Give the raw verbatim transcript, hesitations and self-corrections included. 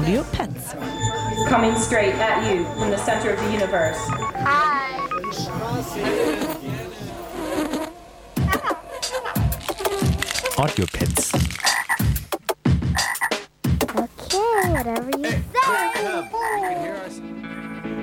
Audio Pets. Coming straight at you from the center of the universe. Hi. Audio Pets. Okay, whatever you